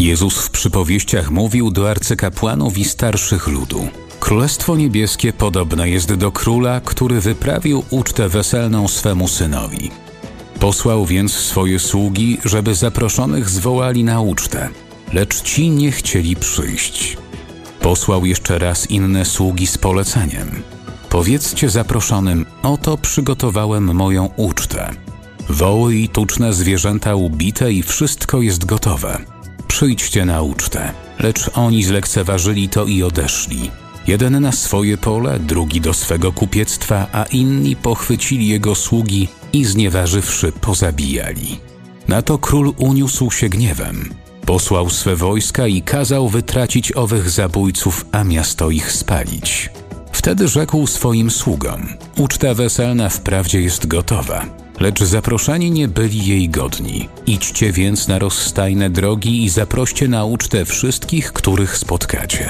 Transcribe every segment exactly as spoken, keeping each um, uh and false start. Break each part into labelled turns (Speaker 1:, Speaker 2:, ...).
Speaker 1: Jezus w przypowieściach mówił do arcykapłanów i starszych ludu: Królestwo Niebieskie podobne jest do króla, który wyprawił ucztę weselną swemu synowi. Posłał więc swoje sługi, żeby zaproszonych zwołali na ucztę, lecz ci nie chcieli przyjść. Posłał jeszcze raz inne sługi z poleceniem: Powiedzcie zaproszonym, oto przygotowałem moją ucztę. Woły i tuczne zwierzęta ubite i wszystko jest gotowe. Przyjdźcie na ucztę. Lecz oni zlekceważyli to i odeszli. Jeden na swoje pole, drugi do swego kupiectwa, a inni pochwycili jego sługi i znieważywszy pozabijali. Na to król uniósł się gniewem. Posłał swe wojska i kazał wytracić owych zabójców, a miasto ich spalić. Wtedy rzekł swoim sługom: Uczta weselna wprawdzie jest gotowa, lecz zaproszeni nie byli jej godni. Idźcie więc na rozstajne drogi i zaproście na ucztę wszystkich, których spotkacie.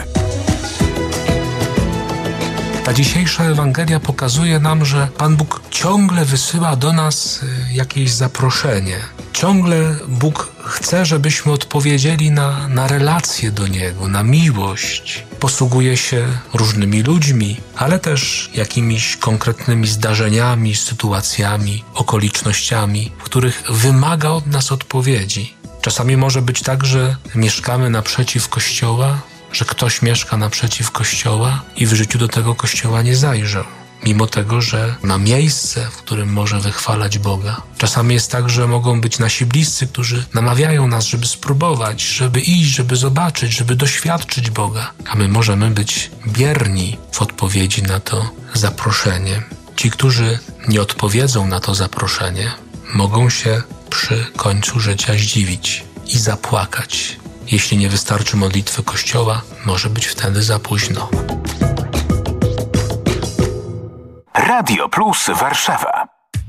Speaker 2: Ta dzisiejsza Ewangelia pokazuje nam, że Pan Bóg ciągle wysyła do nas jakieś zaproszenie. Ciągle Bóg chce, żebyśmy odpowiedzieli na, na relację do Niego, na miłość. Posługuje się różnymi ludźmi, ale też jakimiś konkretnymi zdarzeniami, sytuacjami, okolicznościami, w których wymaga od nas odpowiedzi. Czasami może być tak, że mieszkamy naprzeciw Kościoła, że ktoś mieszka naprzeciw Kościoła i w życiu do tego Kościoła nie zajrzał, mimo tego, że ma miejsce, w którym może wychwalać Boga. Czasami jest tak, że mogą być nasi bliscy, którzy namawiają nas, żeby spróbować, żeby iść, żeby zobaczyć, żeby doświadczyć Boga, a my możemy być bierni w odpowiedzi na to zaproszenie. Ci, którzy nie odpowiedzą na to zaproszenie, mogą się przy końcu życia zdziwić i zapłakać. Jeśli nie wystarczy modlitwy Kościoła, może być wtedy za późno.
Speaker 1: Radio Plus Warszawa.